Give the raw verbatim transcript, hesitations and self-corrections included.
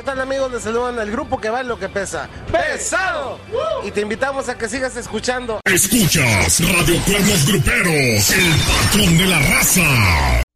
están, amigos? Les saludan el grupo que vale lo que pesa. ¡Pesado! Y te invitamos a que sigas escuchando. Escuchas Radio Cuernos Gruperos, el patrón de la raza.